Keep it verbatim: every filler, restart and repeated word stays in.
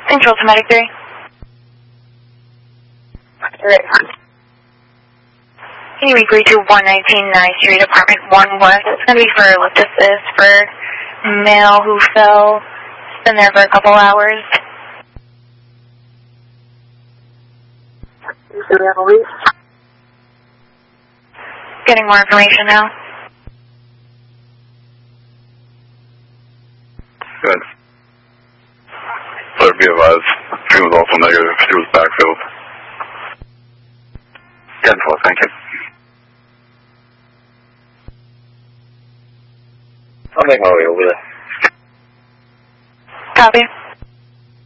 Control to Medic three. Right. Can you agree to one nineteen ninth Street, apartment one West? It's going to be for lift assist for male who fell. It's been there for a couple hours. Do we have a lead? Getting more information now. Good. So be advised, she was also negative. She was backfilled. ten four, thank you. I'll make my way over there. Copy.